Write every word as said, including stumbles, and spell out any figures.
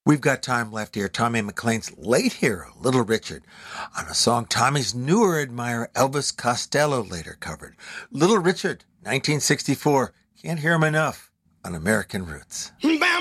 We've got time left here. Tommy McLean's late hero, Little Richard, on a song Tommy's newer admirer, Elvis Costello, later covered. Little Richard, nineteen sixty-four. Can't hear him enough on American Roots.